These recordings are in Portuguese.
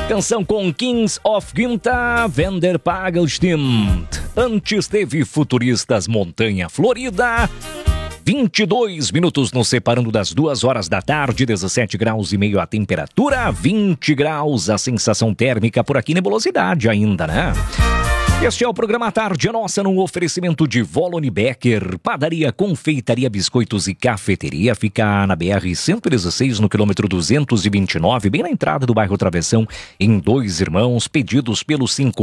Canção com Kings of Quinta, Vender Pagelstimmt. Antes teve Futuristas Montanha Florida. 22 minutos nos separando das 2 horas da tarde, 17 graus e meio a temperatura, 20 graus a sensação térmica por aqui, nebulosidade ainda, né? Este é o programa Tarde Nossa, num oferecimento de Volone Becker, padaria, confeitaria, biscoitos e cafeteria. Fica na BR-116, no quilômetro 229, bem na entrada do bairro Travessão, em Dois Irmãos. Pedidos pelo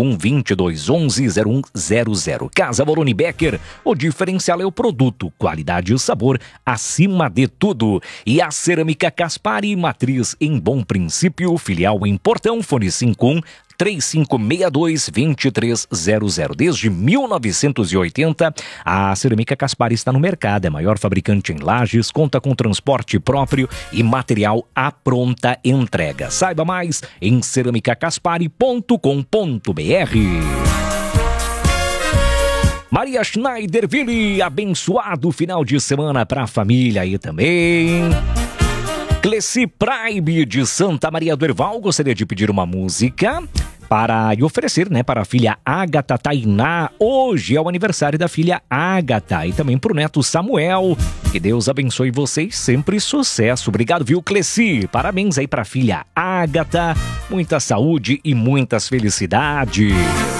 51-2211-0100. Casa Volone Becker, o diferencial é o produto, qualidade e sabor acima de tudo. E a Cerâmica Caspari, matriz em Bom Princípio, filial em Portão, fone 3562-2300. Desde 1980, a Cerâmica Caspari está no mercado. É a maior fabricante em Lages, conta com transporte próprio e material à pronta entrega. Saiba mais em ceramicacaspari.com.br. Maria Schneiderville, abençoado final de semana para a família aí também. Cleci Praib de Santa Maria do Herval gostaria de pedir uma música e oferecer, né, para a filha Ágata Tainá. Hoje é o aniversário da filha Ágata e também para o neto Samuel. Que Deus abençoe vocês, sempre sucesso. Obrigado, viu, Cleci? Parabéns aí para a filha Ágata. Muita saúde e muitas felicidades.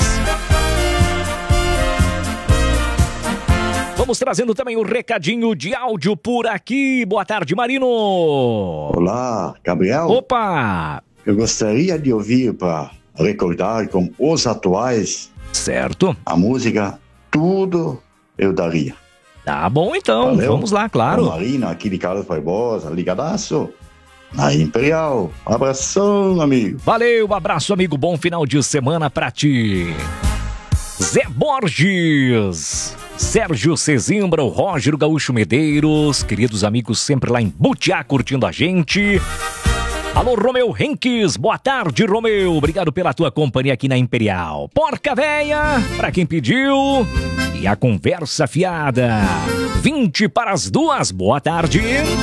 Vamos trazendo também o recadinho de áudio por aqui. Boa tarde, Marino. Olá, Gabriel. Opa! Eu gostaria de ouvir para recordar com os atuais. Certo. A música Tudo Eu Daria. Tá bom, então. Valeu. Vamos lá, claro. A Marina, aqui de Carlos Barbosa, ligadaço. Na Imperial. Abração, amigo. Valeu, abraço, amigo. Bom final de semana pra ti. Zé Borges, Sérgio Cezimbra, o Roger Gaúcho Medeiros, queridos amigos sempre lá em Butiá curtindo a gente. Alô, Romeu Henques, boa tarde, Romeu, obrigado pela tua companhia aqui na Imperial. Porca Véia, pra quem pediu, e a conversa fiada, 20 para as 2, boa tarde.